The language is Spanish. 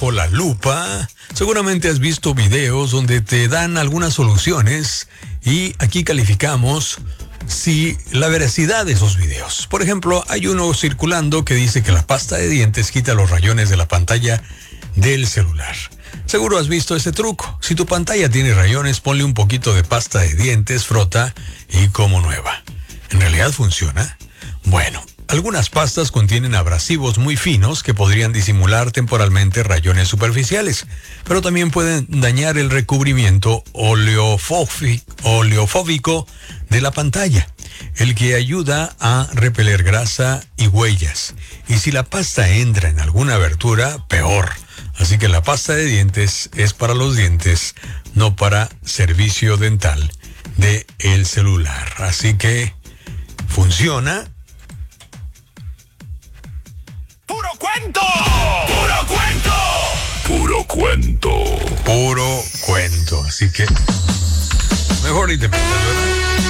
o la lupa, seguramente has visto videos donde te dan algunas soluciones y aquí calificamos si la veracidad de esos videos. Por ejemplo, hay uno circulando que dice que la pasta de dientes quita los rayones de la pantalla del celular. Seguro has visto este truco. Si tu pantalla tiene rayones, ponle un poquito de pasta de dientes, frota y como nueva. ¿En realidad funciona? Bueno, algunas pastas contienen abrasivos muy finos que podrían disimular temporalmente rayones superficiales, pero también pueden dañar el recubrimiento oleofóbico de la pantalla, el que ayuda a repeler grasa y huellas. Y si la pasta entra en alguna abertura, peor. Así que la pasta de dientes es para los dientes, no para servicio dental de el celular. Así que funciona. ¡Puro cuento! ¡Puro cuento! Puro cuento. Puro cuento. Así que mejor ni te metas, ¿verdad?